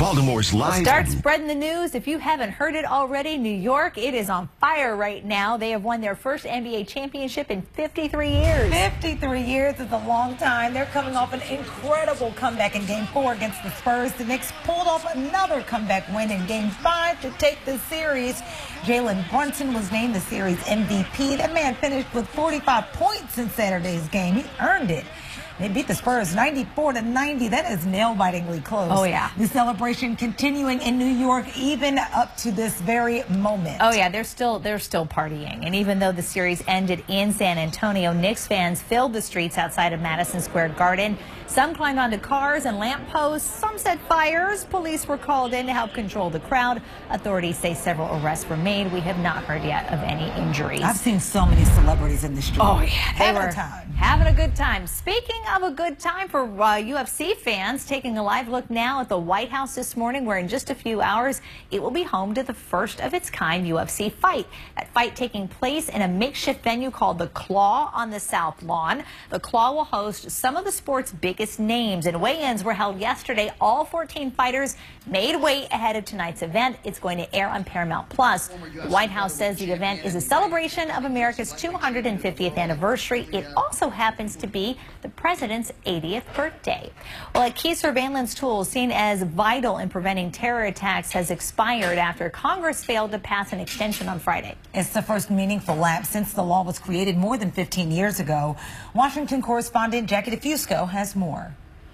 Baltimore's live. Start spreading the news. If you haven't heard it already, New York, it is on fire right now. They have won their first NBA championship in 53 years. 53 years is a long time. They're coming off an incredible comeback in Game 4 against the Spurs. The Knicks pulled off another comeback win in Game 5 to take the series. Jalen Brunson was named the series MVP. That man finished with 45 points in Saturday's game. He earned it. They beat the Spurs 94-90. That is nail-bitingly close. Oh, yeah. The celebration continuing in New York even up to this very moment. Oh, yeah, they're still partying. And even though the series ended in San Antonio, Knicks fans filled the streets outside of Madison Square Garden. Some climbed onto cars and lampposts. Some set fires. Police were called in to help control the crowd. Authorities say several arrests were made. We have not heard yet of any injuries. I've seen so many celebrities in the street. Oh, yeah. They were having a good time. Speaking of a good time for UFC fans, taking a live look now at the White House this morning, where in just a few hours it will be home to the first of its kind UFC fight. That fight taking place in a makeshift venue called the Claw on the South Lawn. The Claw will host some of the sport's biggest names, and weigh-ins were held yesterday. All 14 fighters made weight ahead of tonight's event. It's going to air on Paramount Plus. The White House says the event is a celebration of America's 250th anniversary. It also happens to be the president's 80th birthday. Well, a key surveillance tool seen as vital in preventing terror attacks has expired after Congress failed to pass an extension on Friday. It's the first meaningful lapse since the law was created more than 15 years ago. Washington correspondent Jackie DeFusco has more.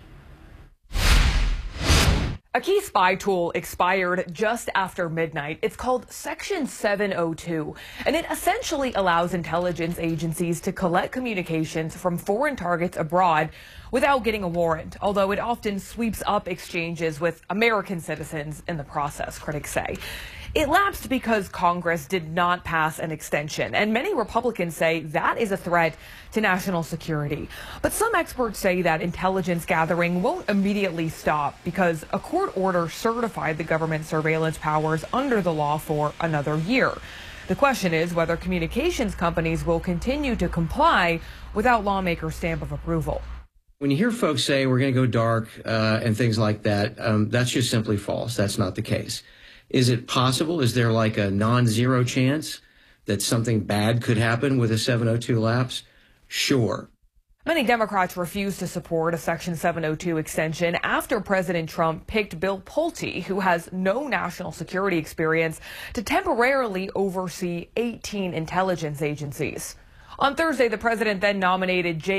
A key spy tool expired just after midnight. It's called Section 702, and it essentially allows intelligence agencies to collect communications from foreign targets abroad without getting a warrant, although it often sweeps up exchanges with American citizens in the process, critics say. It lapsed because Congress did not pass an extension, and many Republicans say that is a threat to national security. But some experts say that intelligence gathering won't immediately stop because a court order certified the government's surveillance powers under the law for another year. The question is whether communications companies will continue to comply without lawmakers' stamp of approval. When you hear folks say we're going to go dark and things like that, that's just simply false. That's not the case. Is it possible? Is there like a non-zero chance that something bad could happen with a 702 lapse? Sure. Many Democrats refused to support a Section 702 extension after President Trump picked Bill Pulte, who has no national security experience, to temporarily oversee 18 intelligence agencies. On Thursday, the president then nominated J.